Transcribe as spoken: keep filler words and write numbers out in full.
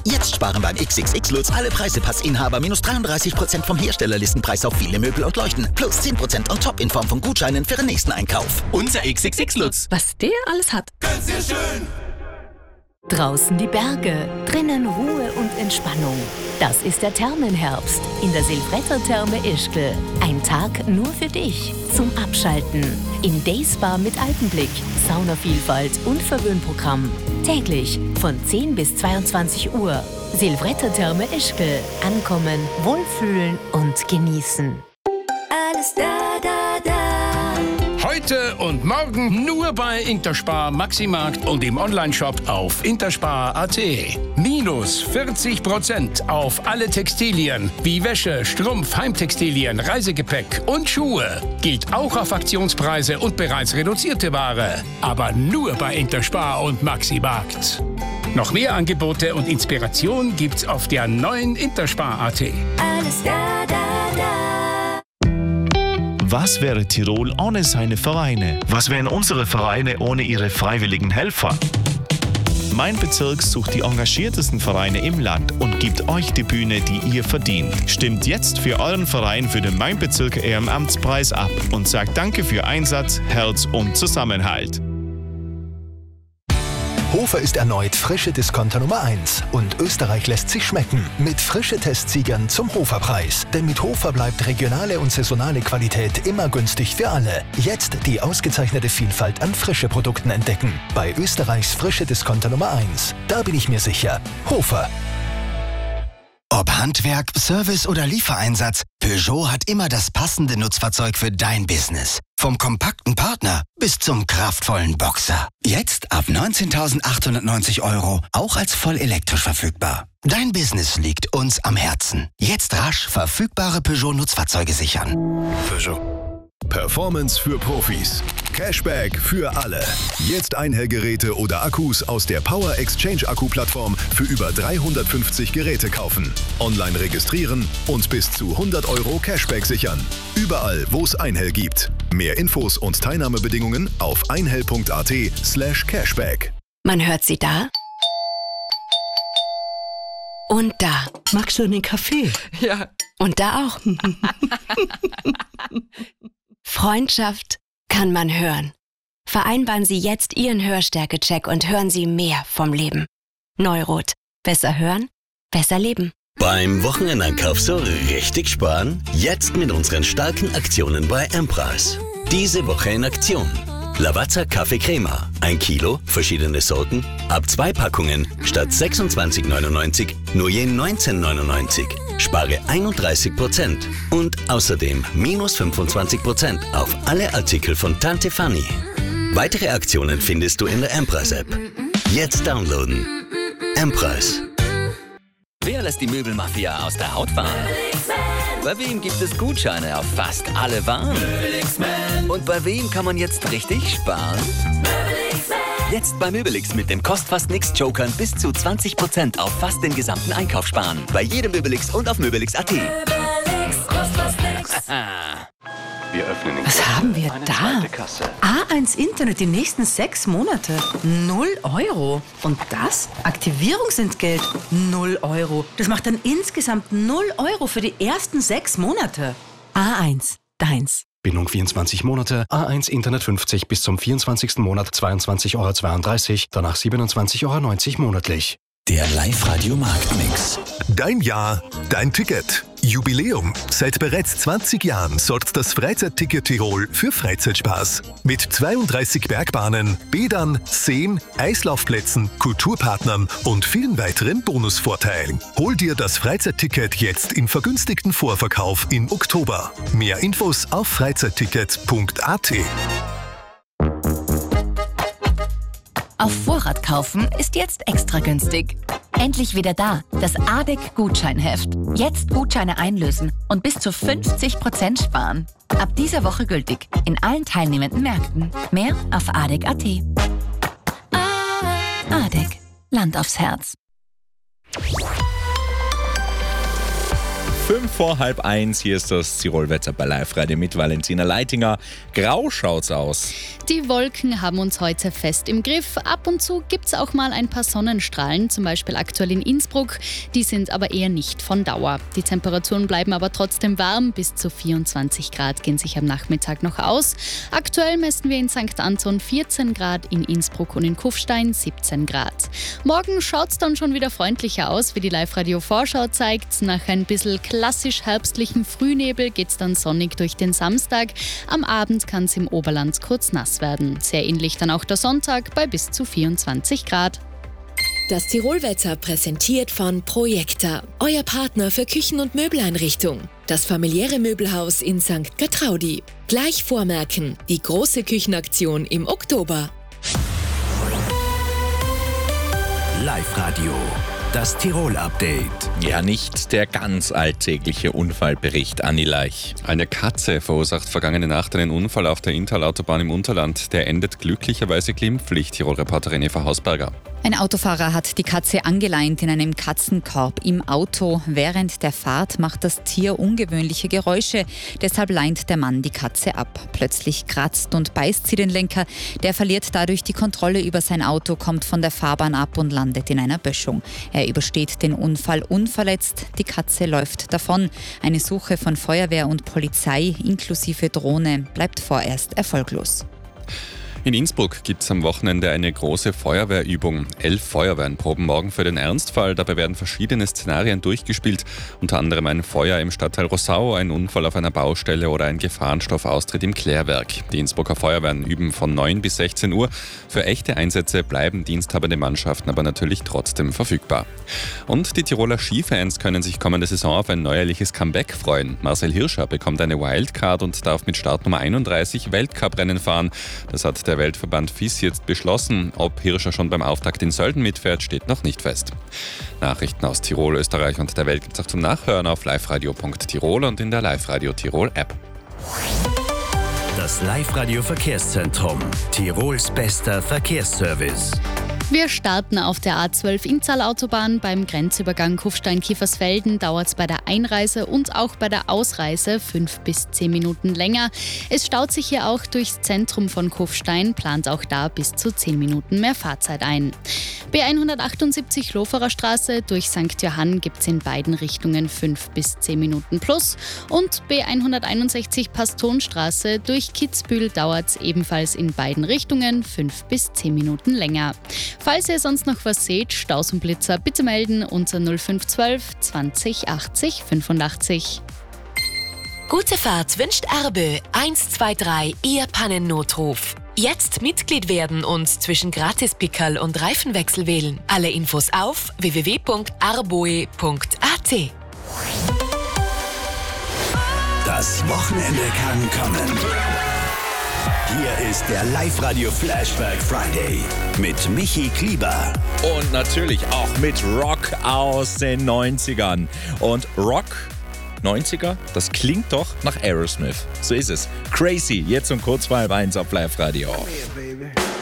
Jetzt sparen beim X X X Lutz alle Preisepassinhaber minus dreiunddreißig Prozent vom Herstellerlistenpreis auf viele Möbel und Leuchten. Plus zehn Prozent on top in Form von Gutscheinen für den nächsten Einkauf. Unser X X X Lutz. Was der alles hat. Ganz sehr schön. Draußen die Berge, drinnen Ruhe und Entspannung. Das ist der Thermenherbst in der Silvretta-Therme Ischgl. Ein Tag nur für dich zum Abschalten. In Dayspa mit Alpenblick, Saunavielfalt und Verwöhnprogramm. Täglich von zehn bis zweiundzwanzig Uhr. Silvretta-Therme Ischgl. Ankommen, wohlfühlen und genießen. Alles da, da, da. Heute und morgen nur bei Interspar Maximarkt und im Onlineshop auf interspar punkt at. Minus vierzig Prozent auf alle Textilien wie Wäsche, Strumpf, Heimtextilien, Reisegepäck und Schuhe. Gilt auch auf Aktionspreise und bereits reduzierte Ware. Aber nur bei Interspar und Maximarkt. Noch mehr Angebote und Inspiration gibt's auf der neuen interspar punkt at. Alles da, da, da. Was wäre Tirol ohne seine Vereine? Was wären unsere Vereine ohne ihre freiwilligen Helfer? Mein Bezirk sucht die engagiertesten Vereine im Land und gibt euch die Bühne, die ihr verdient. Stimmt jetzt für euren Verein für den Mein Bezirk Ehrenamtspreis ab und sagt Danke für Einsatz, Herz und Zusammenhalt. Hofer ist erneut frische Discounter Nummer eins und Österreich lässt sich schmecken mit frische Testsiegern zum Hoferpreis. Denn mit Hofer bleibt regionale und saisonale Qualität immer günstig für alle. Jetzt die ausgezeichnete Vielfalt an frische Produkten entdecken. Bei Österreichs frische Discounter Nummer eins. Da bin ich mir sicher. Hofer. Ob Handwerk, Service oder Liefereinsatz, Peugeot hat immer das passende Nutzfahrzeug für dein Business. Vom kompakten Partner bis zum kraftvollen Boxer. Jetzt ab neunzehntausendachthundertneunzig Euro, auch als voll elektrisch verfügbar. Dein Business liegt uns am Herzen. Jetzt rasch verfügbare Peugeot-Nutzfahrzeuge sichern. Peugeot. Performance für Profis. Cashback für alle. Jetzt Einhellgeräte oder Akkus aus der Power Exchange Akku-Plattform für über dreihundertfünfzig Geräte kaufen. Online registrieren und bis zu hundert Euro Cashback sichern. Überall, wo es Einhell gibt. Mehr Infos und Teilnahmebedingungen auf einhell punkt at slash cashback. Man hört sie da und da. Magst du einen Kaffee? Ja. Und da auch. Freundschaft kann man hören. Vereinbaren Sie jetzt Ihren Hörstärke-Check und hören Sie mehr vom Leben. Neurot. Besser hören, besser leben. Beim Wochenendeinkauf so richtig sparen? Jetzt mit unseren starken Aktionen bei M-Preis. Diese Woche in Aktion. Lavazza Kaffee Crema. Ein Kilo, verschiedene Sorten, ab zwei Packungen statt sechsundzwanzig neunundneunzig nur je neunzehn neunundneunzig. Spare einunddreißig Prozent. Und außerdem minus fünfundzwanzig Prozent auf alle Artikel von Tante Fanny. Weitere Aktionen findest du in der M-Preis-App. Jetzt downloaden. M-Preis. Wer lässt die Möbelmafia aus der Haut fahren? Bei wem gibt es Gutscheine auf fast alle Waren? Und bei wem kann man jetzt richtig sparen? Jetzt bei Möbelix mit dem Kost-Fast-Nix-Jokern bis zu zwanzig Prozent auf fast den gesamten Einkauf sparen. Bei jedem Möbelix und auf möbelix punkt at. Wir öffnen Was haben wir da? A eins Internet die nächsten sechs Monate. Null Euro. Und das? Aktivierungsentgelt. Null Euro. Das macht dann insgesamt null Euro für die ersten sechs Monate. A eins. Deins. Bindung vierundzwanzig Monate, A eins Internet fünfzig bis zum vierundzwanzigsten Monat zweiundzwanzig Euro zweiunddreißig, danach siebenundzwanzig Euro neunzig monatlich. Der Live-Radio-Marktmix. Dein Jahr, dein Ticket. Jubiläum. Seit bereits zwanzig Jahren sorgt das Freizeitticket Tirol für Freizeitspaß. Mit zweiunddreißig Bergbahnen, Bädern, Seen, Eislaufplätzen, Kulturpartnern und vielen weiteren Bonusvorteilen. Hol dir das Freizeitticket jetzt im vergünstigten Vorverkauf im Oktober. Mehr Infos auf freizeitticket punkt at. Auf Vorrat kaufen ist jetzt extra günstig. Endlich wieder da, das A D E C-Gutscheinheft. Jetzt Gutscheine einlösen und bis zu fünfzig Prozent sparen. Ab dieser Woche gültig in allen teilnehmenden Märkten. Mehr auf A D E C punkt at. A D E C, Land aufs Herz. Fünf vor halb eins, hier ist das Tirolwetter bei Live-Radio mit Valentina Leitinger. Grau schaut's aus. Die Wolken haben uns heute fest im Griff. Ab und zu gibt's auch mal ein paar Sonnenstrahlen, zum Beispiel aktuell in Innsbruck. Die sind aber eher nicht von Dauer. Die Temperaturen bleiben aber trotzdem warm. Bis zu vierundzwanzig Grad gehen sich am Nachmittag noch aus. Aktuell messen wir in Sankt Anton vierzehn Grad, in Innsbruck und in Kufstein siebzehn Grad. Morgen schaut's dann schon wieder freundlicher aus, wie die Live-Radio-Vorschau zeigt. Nach ein bisschen klassisch herbstlichen Frühnebel geht's dann sonnig durch den Samstag. Am Abend kann es im Oberland kurz nass werden. Sehr ähnlich dann auch der Sonntag bei bis zu vierundzwanzig Grad. Das Tirolwetter präsentiert von Projekta, euer Partner für Küchen- und Möbeleinrichtung. Das familiäre Möbelhaus in Sankt Gertraudi. Gleich vormerken, die große Küchenaktion im Oktober. Live-Radio, das Tirol-Update. Ja, nicht der ganz alltägliche Unfallbericht, Anni Leich. Eine Katze verursacht vergangene Nacht einen Unfall auf der Inntal-Autobahn im Unterland. Der endet glücklicherweise glimpflich, Tirol-Reporterin Eva Hausberger. Ein Autofahrer hat die Katze angeleint in einem Katzenkorb im Auto. Während der Fahrt macht das Tier ungewöhnliche Geräusche. Deshalb leint der Mann die Katze ab. Plötzlich kratzt und beißt sie den Lenker. Der verliert dadurch die Kontrolle über sein Auto, kommt von der Fahrbahn ab und landet in einer Böschung. Er übersteht den Unfall unverletzt. Die Katze läuft davon. Eine Suche von Feuerwehr und Polizei inklusive Drohne bleibt vorerst erfolglos. In Innsbruck gibt es am Wochenende eine große Feuerwehrübung. Elf Feuerwehren proben morgen für den Ernstfall. Dabei werden verschiedene Szenarien durchgespielt. Unter anderem ein Feuer im Stadtteil Rossau, ein Unfall auf einer Baustelle oder ein Gefahrenstoffaustritt im Klärwerk. Die Innsbrucker Feuerwehren üben von neun bis sechzehn Uhr. Für echte Einsätze bleiben diensthabende Mannschaften aber natürlich trotzdem verfügbar. Und die Tiroler Skifans können sich kommende Saison auf ein neuerliches Comeback freuen. Marcel Hirscher bekommt eine Wildcard und darf mit Startnummer einunddreißig Weltcuprennen fahren. Das hat der Weltverband F I S jetzt beschlossen. Ob Hirscher schon beim Auftakt in Sölden mitfährt, steht noch nicht fest. Nachrichten aus Tirol, Österreich und der Welt gibt es auch zum Nachhören auf liveradio punkt tirol und in der Live-Radio Tirol App. Das Live-Radio Verkehrszentrum. Tirols bester Verkehrsservice. Wir starten auf der A zwölf Inntal-Autobahn. Beim Grenzübergang Kufstein-Kiefersfelden dauert es bei der Einreise und auch bei der Ausreise fünf bis zehn Minuten länger. Es staut sich hier auch durchs Zentrum von Kufstein, plant auch da bis zu zehn Minuten mehr Fahrzeit ein. B hundertachtundsiebzig Loferer Straße durch Sankt Johann gibt es in beiden Richtungen fünf bis zehn Minuten plus. Und B hunderteinundsechzig Pastonstraße durch Kitzbühel dauert es ebenfalls in beiden Richtungen fünf bis zehn Minuten länger. Falls ihr sonst noch was seht, Staus und Blitzer, bitte melden unter null fünf eins zwei zwanzig achtzig fünfundachtzig. Gute Fahrt wünscht Erbe eins zwei drei, Ihr Pannennotruf. Jetzt Mitglied werden und zwischen Gratispickerl und Reifenwechsel wählen. Alle Infos auf w w w punkt arboe punkt a t. Das Wochenende kann kommen. Hier ist der Live-Radio Flashback Friday mit Michi Klieber. Und natürlich auch mit Rock aus den neunzigern. Und Rock neunziger, das klingt doch nach Aerosmith. So ist es. Crazy, jetzt um kurz vor halb eins auf Live-Radio. Come here, baby.